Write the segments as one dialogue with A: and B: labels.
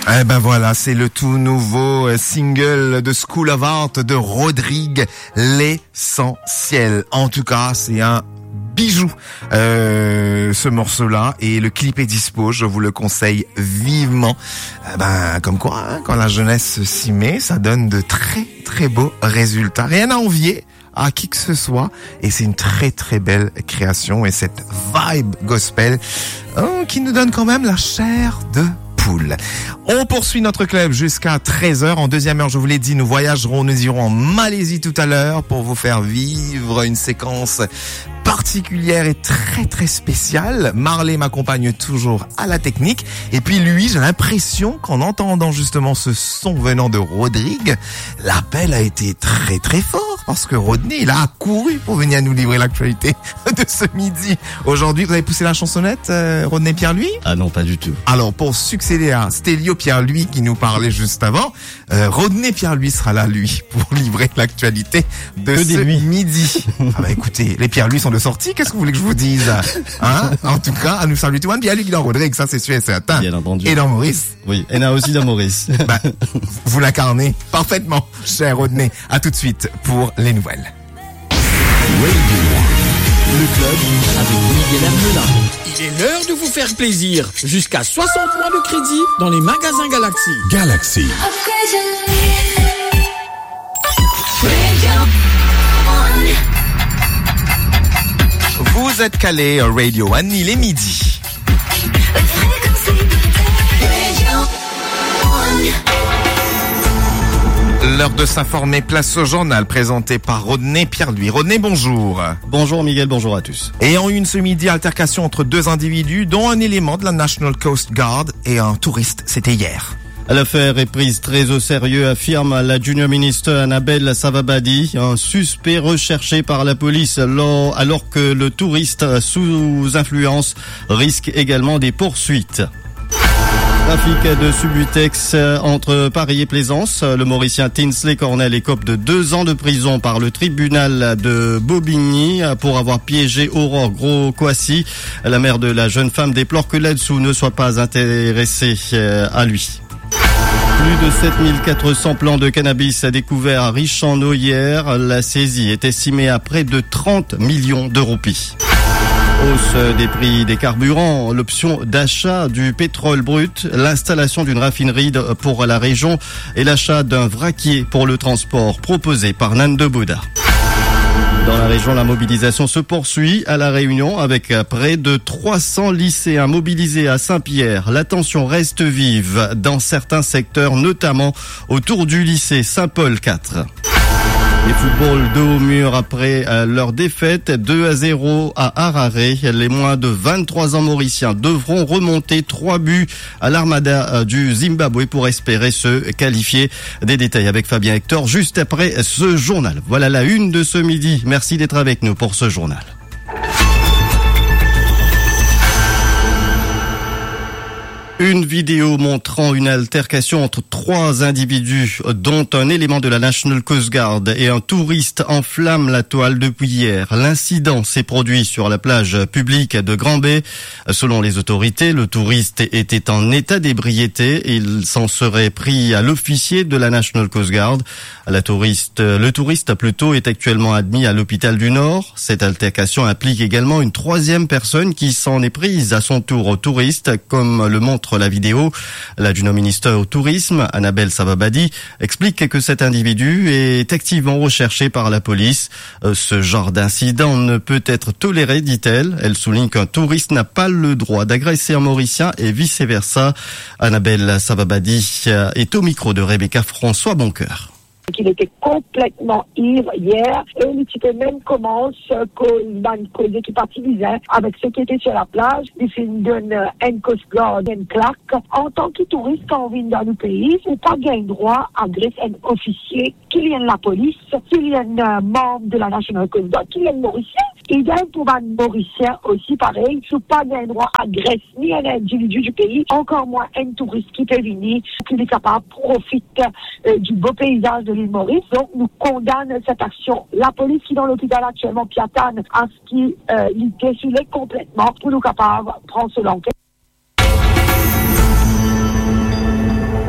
A: Eh ben voilà, c'est le tout nouveau single de School of Art de Rodrigue, L'Essentiel. En tout cas, c'est un bijou, ce morceau-là, et le clip est dispo, je vous le conseille vivement. Comme quoi, hein, quand la jeunesse s'y met, ça donne de très très beaux résultats. Rien à envier à qui que ce soit, et c'est une très très belle création, et cette vibe gospel qui nous donne quand même la chair de poule. On poursuit notre club jusqu'à 13h. En deuxième heure, je vous l'ai dit, nous irons en Malaisie tout à l'heure pour vous faire vivre une séquence particulière et très très spéciale. Marley m'accompagne toujours à la technique, et puis lui, j'ai l'impression qu'en entendant justement ce son venant de Rodrigue, l'appel a été très très fort, parce que Rodney, il a accouru pour venir nous livrer l'actualité de ce midi. Aujourd'hui, vous avez poussé la chansonnette, Rodney Pierre-Louis?
B: Ah non, pas du tout.
A: Alors, pour succéder à Stélio Pierre-Louis qui nous parlait juste avant, Rodney Pierre-Louis sera là, lui, pour livrer l'actualité de ce midi. Ah bah écoutez, les Pierre-Louis sont de sortie, qu'est-ce que vous voulez que je vous dise, hein? En tout cas, à nous saluer tout le monde, bien lui qui est dans Rodrigue, ça c'est sûr et certain.
B: Bien entendu.
A: Et dans Maurice.
B: Oui, et là aussi dans Maurice.
A: Vous l'incarnez parfaitement, cher Rodney. À tout de suite pour les nouvelles.
C: Radio, le club avec Miguel Hermelin.
D: Il est l'heure de vous faire plaisir. Jusqu'à 60 mois de crédit dans les magasins Galaxy.
C: Galaxy.
A: Vous êtes calé Radio One, il est midi. L'heure de s'informer, place au journal présenté par Rodney Pierre-Louis. Rodney, bonjour.
B: Bonjour Miguel, bonjour à tous.
A: Et en une ce midi, altercation entre deux individus, dont un élément de la National Coast Guard et un touriste. C'était hier.
B: L'affaire est prise très au sérieux, affirme la Junior Minister Annabelle Savabadi, un suspect recherché par la police alors que le touriste sous influence risque également des poursuites. Trafic de Subutex entre Paris et Plaisance. Le Mauricien Tinsley Cornell écope de 2 ans de prison par le tribunal de Bobigny pour avoir piégé Aurore Gros-Coissy. La mère de la jeune femme déplore que l'aide-sous ne soit pas intéressée à lui. Plus de 7400 plants de cannabis à découvert à Richand-Eau hier. La saisie est estimée à près de 30 millions de roupies. Hausse des prix des carburants, l'option d'achat du pétrole brut, l'installation d'une raffinerie pour la région et l'achat d'un vraquier pour le transport proposé par Nando Bouddha. Dans la région, la mobilisation se poursuit à La Réunion avec près de 300 lycéens mobilisés à Saint-Pierre. La tension reste vive dans certains secteurs, notamment autour du lycée Saint-Paul 4. Les footballs de haut mur après leur défaite 2-0 à Harare. Les moins de 23 ans mauriciens devront remonter 3 buts à l'Armada du Zimbabwe pour espérer se qualifier. Des détails avec Fabien Hector juste après ce journal. Voilà la une de ce midi. Merci d'être avec nous pour ce journal. Une vidéo montrant une altercation entre 3 individus, dont un élément de la National Coast Guard et un touriste, enflamme la toile depuis hier. L'incident s'est produit sur la plage publique de Grand-Bay. Selon les autorités, le touriste était en état d'ébriété et il s'en serait pris à l'officier de la National Coast Guard. Le touriste est actuellement admis à l'hôpital du Nord. Cette altercation implique également une 3e personne qui s'en est prise à son tour au touriste, comme le montre la vidéo. La Junior Minister au tourisme, Annabelle Savabadi, explique que cet individu est activement recherché par la police. Ce genre d'incident ne peut être toléré, dit-elle. Elle souligne qu'un touriste n'a pas le droit d'agresser un Mauricien et vice-versa. Annabelle Savabadi est au micro de Rebecca François Boncoeur.
E: Qu'il était complètement ivre hier et le type même commence causer qui partilisait avec ceux qui étaient sur la plage. Il fait une Coast Guard, une claque. En tant que touriste, quand on vient dans le pays, il n'a pas gain droit à agresser un officier, qu'il y ait la police, qu'il y ait un membre de la National Coast Guard, qu'il y ait un Mauricien. Idem pour un Mauricien aussi, pareil. Il n'a pas gain droit à agresser ni un individu du pays, encore moins un touriste qui peut venir, qui est capable de profiter du beau paysage de l'île Maurice. Donc, nous condamnons cette action. La police qui est dans l'hôpital actuellement piatane à ce qui l'y défilait complètement pour nous capables de prendre ce l'enquête.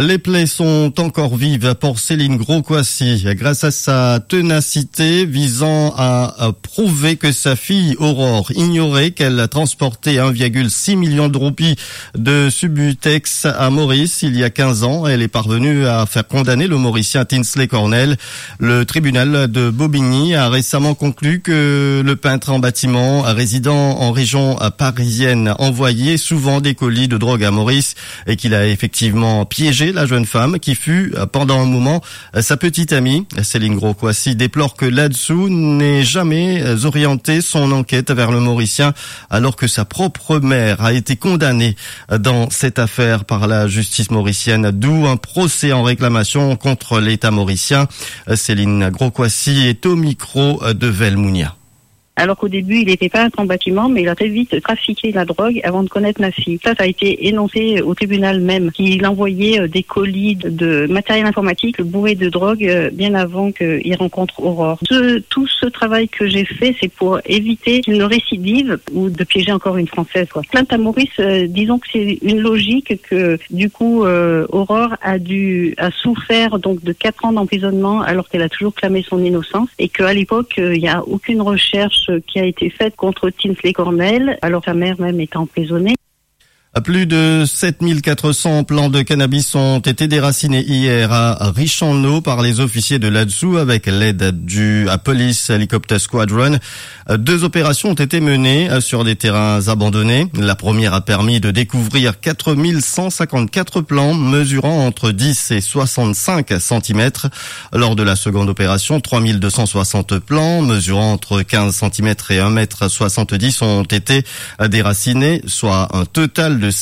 B: Les plaies sont encore vives pour Céline Gros-Coissy grâce à sa ténacité visant à prouver que sa fille Aurore ignorait qu'elle transportait 1,6 million de roupies de Subutex à Maurice il y a 15 ans. Elle est parvenue à faire condamner le Mauricien Tinsley Cornell. Le tribunal de Bobigny a récemment conclu que le peintre en bâtiment résidant en région parisienne envoyait souvent des colis de drogue à Maurice et qu'il a effectivement piégé la jeune femme qui fut pendant un moment sa petite amie. Céline Gros-Coissy déplore que là-dessous n'ait jamais orienté son enquête vers le Mauricien alors que sa propre mère a été condamnée dans cette affaire par la justice mauricienne, d'où un procès en réclamation contre l'État mauricien. Céline Gros-Coissy est au micro de Velmounia.
F: Alors qu'au début, il n'était pas en bâtiment, mais il a très vite trafiqué la drogue avant de connaître ma fille. Ça a été énoncé au tribunal même, qu'il envoyait des colis de matériel informatique bourré de drogue bien avant qu'il rencontre Aurore. Tout ce travail que j'ai fait, c'est pour éviter qu'il ne récidive ou de piéger encore une Française. Plainte à Maurice, disons que c'est une logique que du coup Aurore a souffert donc de 4 ans d'emprisonnement alors qu'elle a toujours clamé son innocence et qu'à l'époque, il n'y a aucune recherche qui a été faite contre Tinsley Cornell, alors sa mère même était emprisonnée.
B: Plus de 7400 plants de cannabis ont été déracinés hier à Richanneau par les officiers de l'ADSU avec l'aide du Police Helicopter Squadron. 2 opérations ont été menées sur des terrains abandonnés. La première a permis de découvrir 4154 plants mesurant entre 10 et 65 cm. Lors de la seconde opération, 3260 plants mesurant entre 15 cm et 1,70 m ont été déracinés, soit un total de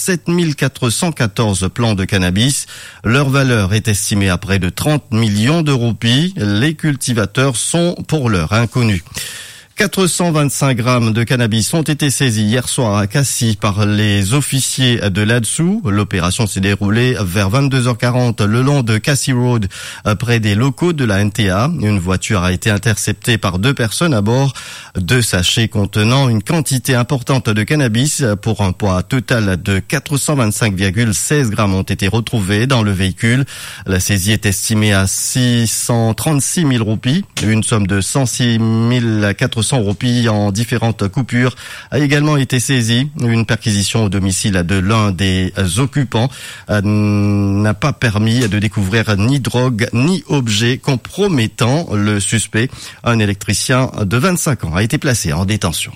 B: 7414 plants de cannabis. Leur valeur est estimée à près de 30 millions de roupies. Les cultivateurs sont pour l'heure inconnus. 425 grammes de cannabis ont été saisis hier soir à Cassis par les officiers de l'ADSU. L'opération s'est déroulée vers 22h40 le long de Cassis Road, près des locaux de la NTA. Une voiture a été interceptée par 2 personnes à bord. 2 sachets contenant une quantité importante de cannabis pour un poids total de 425,16 grammes ont été retrouvés dans le véhicule. La saisie est estimée à 636 000 roupies. Une somme de 106 400 roupies en différentes coupures a également été saisie. Une perquisition au domicile de l'un des occupants n'a pas permis de découvrir ni drogue ni objet compromettant le suspect. Un électricien de 25 ans a été placé en détention.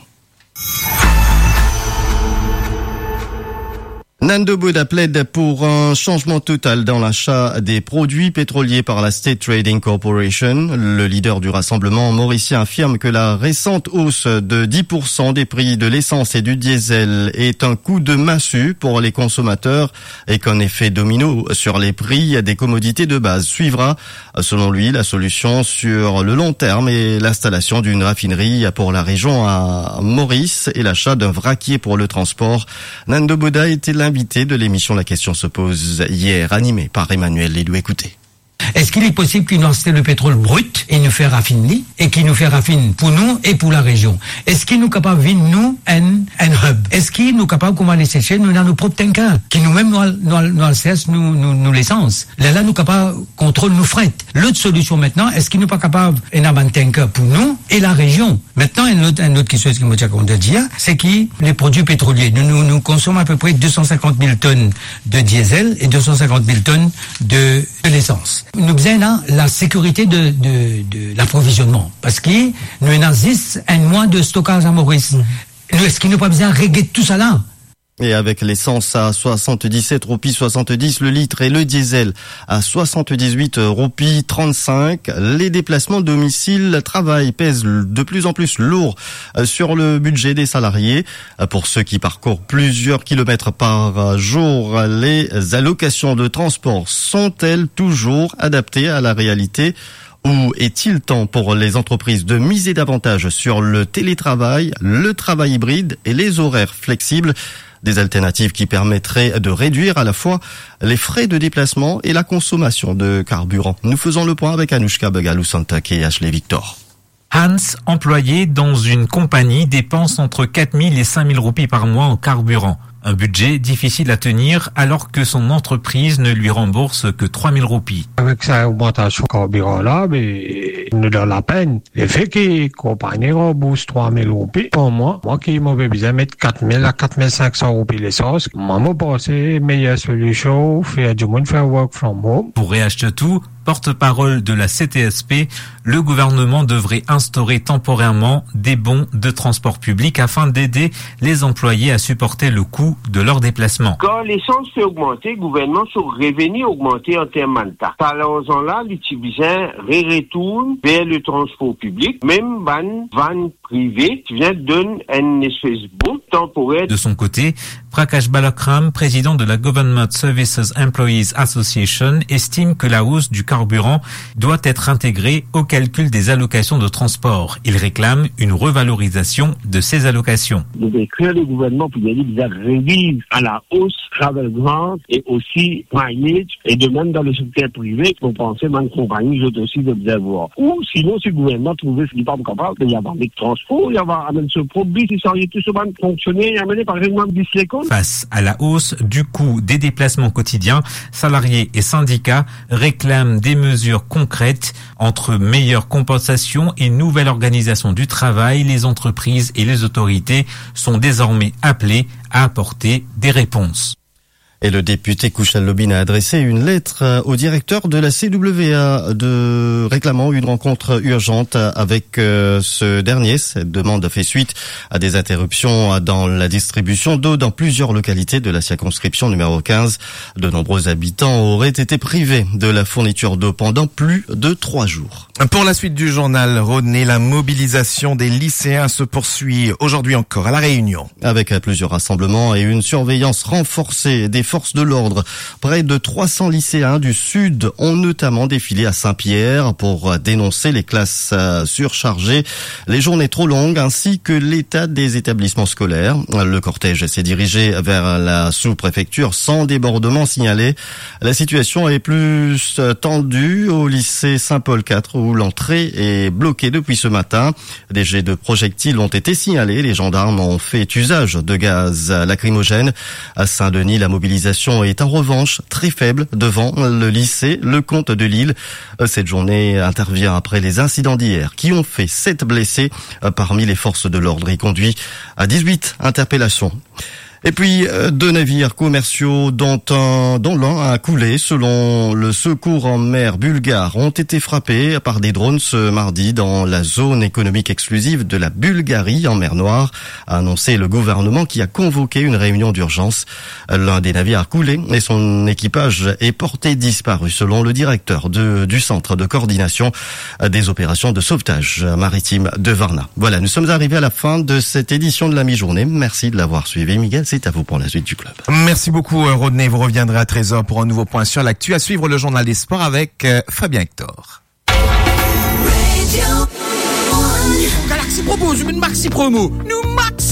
B: Nando Boda plaide pour un changement total dans l'achat des produits pétroliers par la State Trading Corporation. Le leader du rassemblement mauricien affirme que la récente hausse de 10% des prix de l'essence et du diesel est un coup de massue pour les consommateurs et qu'un effet domino sur les prix des commodités de base suivra. Selon lui, la solution sur le long terme est l'installation d'une raffinerie pour la région à Maurice et l'achat d'un vraquier pour le transport. Nando Boda était l'invité de l'émission La question se pose hier, animée par Emmanuel Lédou. Écoutez.
G: Est-ce qu'il est possible qu'il nous achète le pétrole brut et nous fait raffiner et qu'il nous fait raffiner pour nous et pour la région? Est-ce qu'il nous capable de nous un hub? Est-ce qu'il nous capable comment aller chercher nous dans nos propres tankers qui nous-mêmes nous cesse nous l'essence? Là nous capable contrôle nous fret. L'autre solution maintenant, est-ce qu'il nous pas capable un tanker pour nous et la région? Maintenant une autre question qui me tient compte de dire, c'est que les produits pétroliers, nous consommons à peu près 250 000 tonnes de diesel et 250 000 tonnes de l'essence. Nous besoin la sécurité de l'approvisionnement parce que nous avons un mois de stockage à Maurice. Est-ce qu'il n'y a pas besoin de régler tout ça là?
B: Et avec l'essence à 77 roupies 70 le litre et le diesel à 78 roupies 35, les déplacements domicile travail pèsent de plus en plus lourd sur le budget des salariés. Pour ceux qui parcourent plusieurs kilomètres par jour, les allocations de transport sont-elles toujours adaptées à la réalité? Ou est-il temps pour les entreprises de miser davantage sur le télétravail, le travail hybride et les horaires flexibles? Des alternatives qui permettraient de réduire à la fois les frais de déplacement et la consommation de carburant. Nous faisons le point avec Anouchka Begalou-Santak et Ashley Victor.
H: Hans, employé dans une compagnie, dépense entre 4 000 et 5 000 roupies par mois en carburant. Un budget difficile à tenir alors que son entreprise ne lui rembourse que 3000 roupies.
I: Avec cette augmentation carburant-là, mais il nous donne la peine. Le fait que les compagnies remboursent 3000 roupies, pour moi qui m'avais besoin de mettre 4000 à 4500 roupies l'essence, moi, je pense que la meilleure solution, faire du monde faire work from home.
H: Pour Réachetou, porte-parole de la CTSP, le gouvernement devrait instaurer temporairement des bons de transport public afin d'aider les employés à supporter le coût de leur déplacement.
J: Quand l'essence fait augmenter, le gouvernement sur revenu augmenter en termes de temps. Par là, les citoyens retournent vers le transport public, même van privé qui vient de donner un espèce de bon temporaire.
H: De son côté, Prakash Balakram, président de la Government Services Employees Association, estime que la hausse du carburant doit être intégrée au calcul des allocations de transport. Il réclame une revalorisation de ces allocations.
J: Nous devons créer le gouvernement pour réduire à la hausse travel grant et aussi mileage et de même dans le secteur privé pour penser même compagnie j'ai aussi de avoir. Ou sinon si le gouvernement trouvait ce qui n'est pas capable, il y avoir des transports, il y avoir amener ce produit, si ça aurait tout souvent fonctionné, amener par exemple des l'école.
H: Face à la hausse du coût des déplacements quotidiens, salariés et syndicats réclament des mesures concrètes entre meilleure compensation et nouvelle organisation du travail. Les entreprises et les autorités sont désormais appelées à apporter des réponses.
B: Et le député Kouchal Lobine a adressé une lettre au directeur de la CWA réclamant une rencontre urgente avec ce dernier. Cette demande fait suite à des interruptions dans la distribution d'eau dans plusieurs localités de la circonscription numéro 15. De nombreux habitants auraient été privés de la fourniture d'eau pendant plus de 3 jours.
A: Pour la suite du journal, Rodney, la mobilisation des lycéens se poursuit aujourd'hui encore à La Réunion.
B: Avec plusieurs rassemblements et une surveillance renforcée des forces de l'ordre. Près de 300 lycéens du Sud ont notamment défilé à Saint-Pierre pour dénoncer les classes surchargées, les journées trop longues ainsi que l'état des établissements scolaires. Le cortège s'est dirigé vers la sous-préfecture sans débordement signalé. La situation est plus tendue au lycée Saint-Paul IV où l'entrée est bloquée depuis ce matin. Des jets de projectiles ont été signalés. Les gendarmes ont fait usage de gaz lacrymogène. À Saint-Denis, la mobilisation est en revanche très faible devant le lycée Le Comte de Lille. Cette journée intervient après les incidents d'hier qui ont fait 7 blessés parmi les forces de l'ordre et conduit à 18 interpellations. Et puis, 2 navires commerciaux dont l'un a coulé, selon le secours en mer bulgare, ont été frappés par des drones ce mardi dans la zone économique exclusive de la Bulgarie en mer Noire, a annoncé le gouvernement qui a convoqué une réunion d'urgence. L'un des navires a coulé et son équipage est porté disparu, selon le directeur du centre de coordination des opérations de sauvetage maritime de Varna. Voilà, nous sommes arrivés à la fin de cette édition de la mi-journée. Merci de l'avoir suivi, Miguel. C'est à vous pour la suite du club.
A: Merci beaucoup, Rodney. Vous reviendrez à 13h pour un nouveau point sur l'actu. À suivre le journal des sports avec Fabien Hector.
D: Galaxy propose une maxi promo. Nous max